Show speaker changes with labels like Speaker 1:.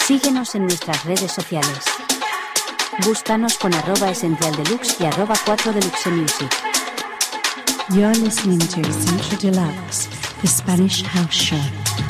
Speaker 1: Síguenos en nuestras redes sociales. Búscanos con @esencialdeluxe y @4deluxemusic.
Speaker 2: You're listening to Essential Deluxe, the Spanish house show.